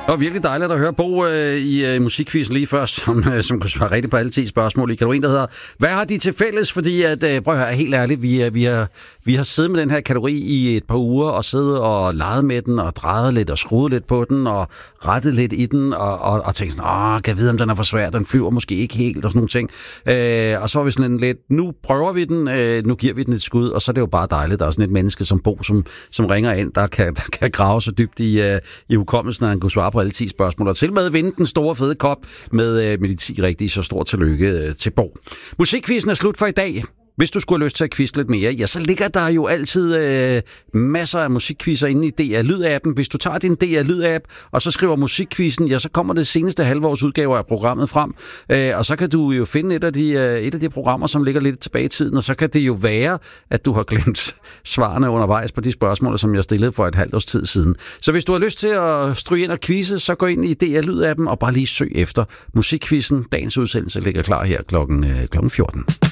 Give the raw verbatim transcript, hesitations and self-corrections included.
Det var virkelig dejligt at høre Bo øh, i øh, musikquizzen lige først, som, øh, som kunne svare rigtigt på alle ti spørgsmål i kategorien, der hedder, hvad har de til fælles? Fordi, at, øh, prøv at høre, helt ærligt, vi, øh, vi, har, vi har siddet med den her kategori i et par uger, og siddet og leget med den, og drejet lidt, og skruet lidt på den, og rettet lidt i den, og, og, og tænkt sådan, åh, kan jeg vide, om den er for svær, den flyver måske ikke helt, og sådan nogle ting. Øh, og så var vi sådan lidt, nu prøver vi den, øh, nu giver vi den et skud, og så er det jo bare dejligt, der er sådan et menneske som Bo, som, som ringer ind, der kan, der kan grave så dybt i, øh, i hukommelsen, at han kunne svare på alle ti spørgsmål, og til med at vinde den store fede kop med, med de ti rigtige, så stort tillykke til Bo. Musikquizzen er slut for i dag. Hvis du skulle have lyst til at quizze lidt mere, ja, så ligger der jo altid øh, masser af musikquizzer inde i D R Lyd-appen. Hvis du tager din D R Lyd-app, og så skriver musikquizzen, ja, så kommer det seneste halvårs udgave af programmet frem. Øh, og så kan du jo finde et af, de, øh, et af de programmer, som ligger lidt tilbage i tiden, og så kan det jo være, at du har glemt svarene undervejs på de spørgsmål, som jeg stillede for et halvt års tid siden. Så hvis du har lyst til at stryge ind og quizze, så gå ind i D R Lyd-appen og bare lige søg efter musikquizzen. Dagens udsendelse ligger klar her klokken, øh, klokken fjorten.